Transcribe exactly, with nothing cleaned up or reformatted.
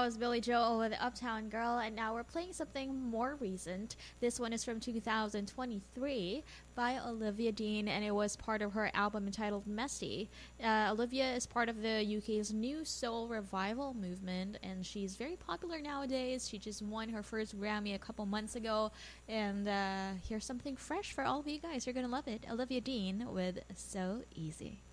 was Billy Joel with Uptown Girl, and now we're playing something more recent. This one is from two thousand twenty-three by Olivia Dean, and it was part of her album entitled Messy. Uh, Olivia is part of the U K's new soul revival movement, and she's very popular nowadays. She just won her first Grammy a couple months ago, and uh, here's something fresh for all of you guys. You're going to love it. Olivia Dean with So Easy.